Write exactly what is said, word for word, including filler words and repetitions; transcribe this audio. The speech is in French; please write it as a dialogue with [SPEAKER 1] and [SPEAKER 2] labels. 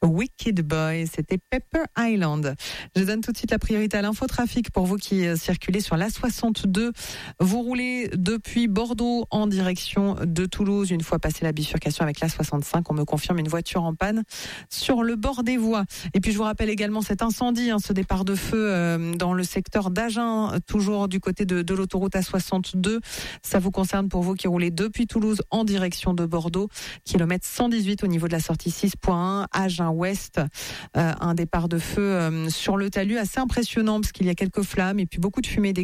[SPEAKER 1] Wicked Boy, c'était Pepper Island. Je donne tout de suite la priorité à l'infotrafic pour vous qui circulez sur l'A soixante-deux. Vous roulez depuis Bordeaux en direction de Toulouse. Une fois passé la bifurcation avec l'A soixante-cinq, on me confirme une voiture en panne sur le bord des voies. Et puis je vous rappelle également cet incendie, hein, ce départ de feu euh, dans le secteur d'Agen, toujours du côté de, de l'autoroute A soixante-deux. Ça vous concerne pour vous qui roulez depuis Toulouse en direction de Bordeaux. Kilomètre cent dix-huit au niveau de la sortie six point un, Agen Ouest, euh, un départ de feu euh, sur le talus assez impressionnant parce qu'il y a quelques flammes et puis beaucoup de fumée dégagée.